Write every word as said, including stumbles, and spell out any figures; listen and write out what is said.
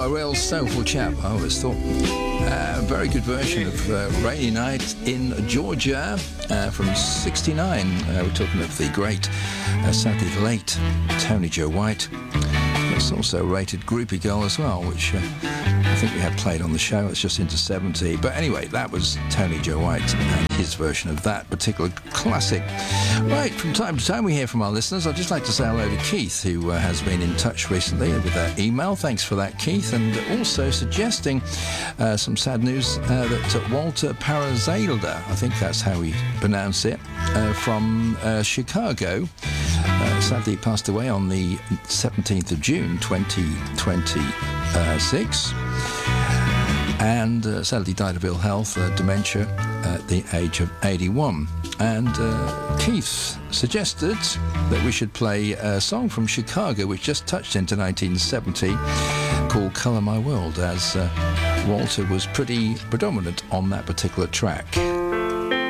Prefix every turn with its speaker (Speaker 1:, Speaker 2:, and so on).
Speaker 1: a real soulful chap, I always thought. Uh, a very good version of uh, Rainy Night in Georgia uh, from sixty-nine. Uh, we're talking of the great, uh, sadly late, Tony Joe White. It's also rated Groupie Girl as well, which uh, I think we had played on the show. It's just into seventy. But anyway, that was Tony Joe White and his version of that particular classic. Right, from time to time we hear from our listeners. I'd just like to say hello to Keith, who uh, has been in touch recently with that email. Thanks for that, Keith. And also suggesting uh, some sad news uh, that uh, Walter Parazelda, I think that's how we pronounce it, uh, from uh, Chicago, Uh, sadly passed away on the seventeenth of June twenty twenty-six, and uh, sadly died of ill health, uh, dementia, at the age of eighty-one. And uh, Keith suggested that we should play a song from Chicago which just touched into nineteen seventy called Colour My World, as uh, Walter was pretty predominant on that particular track.